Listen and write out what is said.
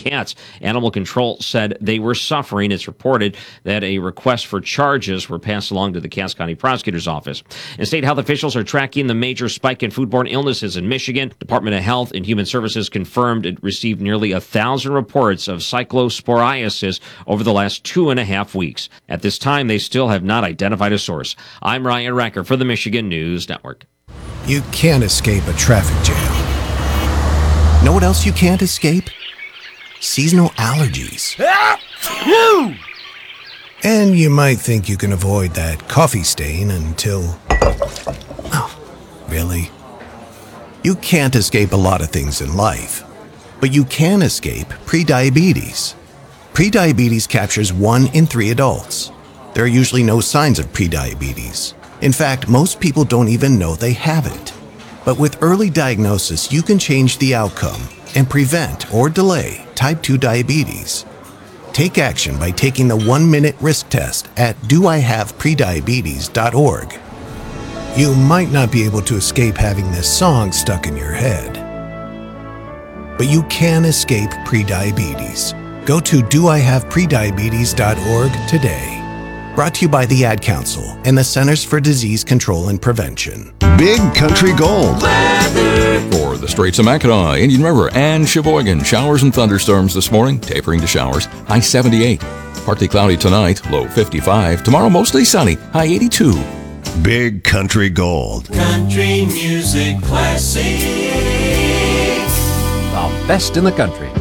cats. Animal Control said they were suffering. It's reported that a request for charges were passed along to the Cass County Prosecutor's Office. And state health officials are tracking the major spike in foodborne illnesses in Michigan. Department of Health and Human Services confirmed it received nearly 1,000 reports of cyclosporiasis over the last 2.5 weeks. At this time, they still have not identified a source. I'm Ryan Racker for the Michigan News Network. You can't escape a traffic jam. Know what else you can't escape? Seasonal allergies. And you might think you can avoid that coffee stain until... Oh, really? You can't escape a lot of things in life, but you can escape prediabetes. Prediabetes captures 1 in 3 adults. There are usually no signs of prediabetes. In fact, most people don't even know they have it. But with early diagnosis, you can change the outcome and prevent or delay type 2 diabetes. Take action by taking the 1-minute risk test at doihaveprediabetes.org. You might not be able to escape having this song stuck in your head, but you can escape prediabetes. Go to doihaveprediabetes.org today. Brought to you by the Ad Council and the Centers for Disease Control and Prevention. Big Country Gold. Weather. For the Straits of Mackinac, Indian River, and Sheboygan, showers and thunderstorms this morning, tapering to showers, high 78. Partly cloudy tonight, low 55. Tomorrow, mostly sunny, high 82. Big Country Gold. Country music classic. The best in the country.